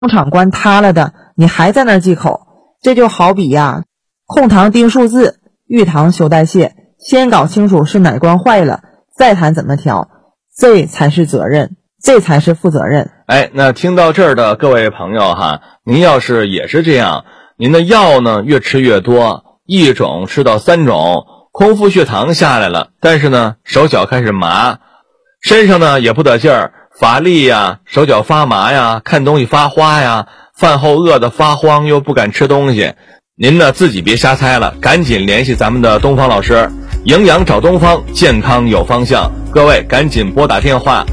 工厂关塌了的，你还在那儿忌口，这就好比呀，控糖定数字，遇糖休代谢，先搞清楚是哪关坏了，再谈怎么调，这才是责任，这才是负责任。 那听到这儿的各位朋友哈，您要是也是这样，您的药呢越吃越多，一种吃到3种，空腹血糖下来了，但是呢手脚开始麻，身上呢也不得劲儿，乏力呀，手脚发麻呀，看东西发花呀，饭后饿得发慌又不敢吃东西，您呢自己别瞎猜了，赶紧联系咱们的东方老师，营养找东方，健康有方向。各位赶紧拨打电话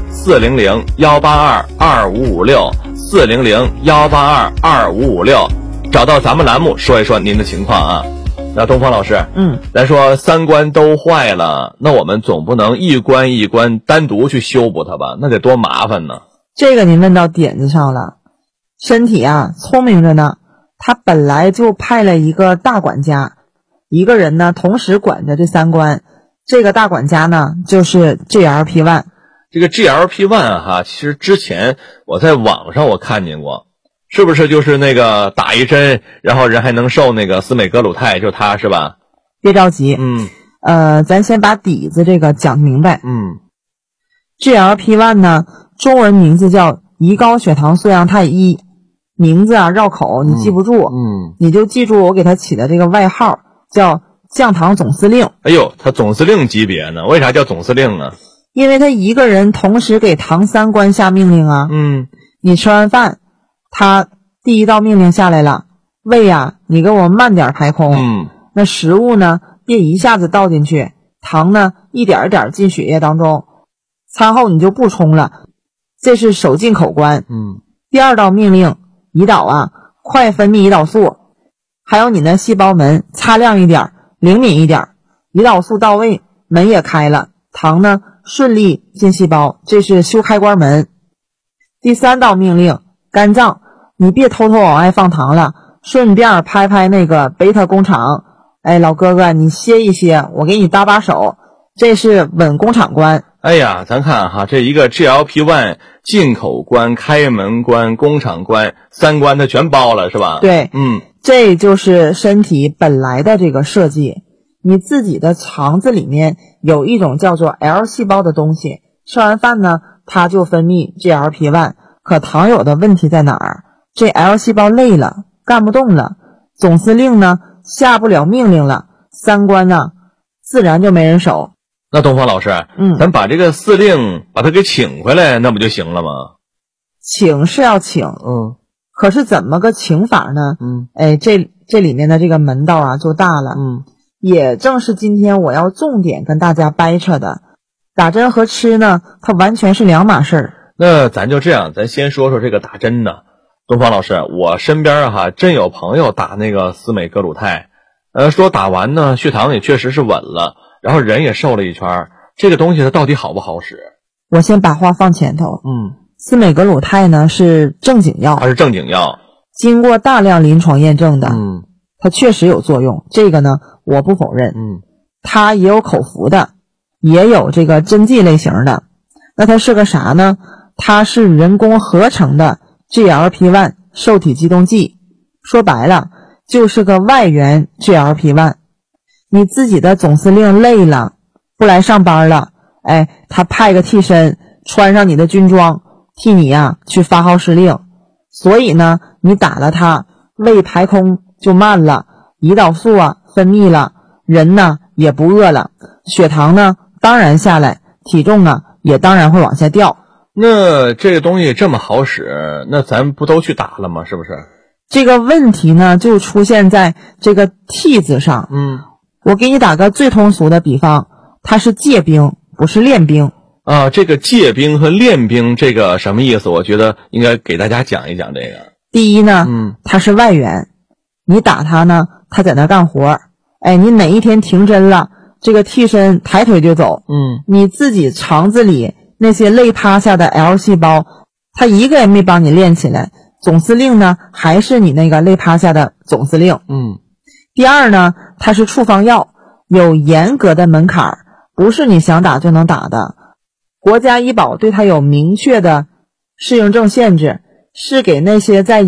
400-182-2556，400-182-2556，找到咱们栏目说一说您的情况啊。那东方老师，咱说3关都坏了，那我们总不能一关一关单独去修补它吧？那得多麻烦呢。 这个您问到点子上了，身体啊聪明着呢，他本来就派了一个大管家，一个人呢同时管着这3关，这个大管家呢就是 GLP-1。 这个 GLP-1 哈，其实之前我在网上我看见过，是不是就是那个打一针然后人还能瘦那个司美格鲁肽，就它是吧？ 别着急，咱先把底子这个讲明白。GLP-1 呢中文名字叫胰高血糖素样肽1，名字啊绕口，你记不住，你就记住我给它起的这个外号叫降糖总司令。 哎呦，他总司令级别呢？为啥叫总司令呢？ 因为他一个人同时给糖3关下命令啊。你吃完饭，他第1道命令下来了，胃呀，你给我慢点排空。那食物呢，别一下子倒进去，糖呢一点一点进血液当中，餐后你就不冲了，这是手进口关。第2道命令，胰岛啊，快分泌胰岛素，还有你那细胞门擦亮一点，灵敏一点，胰岛素到位，门也开了，糖呢顺利进细胞，这是修开关门。第3道命令，肝脏，你别偷偷往外放糖了，顺便拍拍那个贝塔工厂，老哥哥你歇一歇，我给你搭把手，这是稳工厂关。 哎呀，咱看哈，这一个 GLP-1 进口关、开门关、工厂关，3关它全包了是吧？ 对，这就是身体本来的这个设计。你自己的肠子里面有一种叫做 L 细胞的东西，吃完饭呢它就分泌 GLP-1， 可糖友的问题在哪儿？这 L 细胞累了，干不动了，总司令呢下不了命令了，3关呢自然就没人守。 那东方老师，咱把这个司令把他给请回来，那不就行了吗？ 请是要请，可是怎么个请法呢？这里面的这个门道啊就大了。也正是今天我要重点跟大家掰扯的，打针和吃呢它完全是2码事儿。 那咱就这样，咱先说说这个打针呢。东方老师，我身边哈真有朋友打那个司美格鲁肽，说打完呢血糖也确实是稳了，然后人也瘦了一圈，这个东西它到底好不好使？ 我先把话放前头。司美格鲁肽呢是正经药， 它是正经药， 经过大量临床验证的。它确实有作用，这个呢我不否认。它也有口服的，也有这个针剂类型的。那它是个啥呢？它是人工合成的 GLP-1 受体激动剂，说白了就是个外源 GLP-1。你自己的总司令累了不来上班了，他派个替身穿上你的军装，替你去发号施令。所以呢你打了它，胃排空就慢了，胰岛素分泌了，人呢也不饿了，血糖呢当然下来，体重也当然会往下掉。 那这个东西这么好使，那咱不都去打了吗？是不是？ 这个问题呢就出现在这个替字上。我给你打个最通俗的比方，它是借兵不是练兵啊。这个借兵和练兵这个什么意思？我觉得应该给大家讲一讲这个。 第一呢，它是外援，你打它呢它在那干活，你哪一天停针了，这个替身抬腿就走，你自己肠子里那些累趴下的 L 细胞，它一个也没帮你练起来，总司令呢还是你那个累趴下的总司令。第二呢，它是处方药，有严格的门槛，不是你想打就能打的。国家医保对它有明确的适应症限制， 是给那些在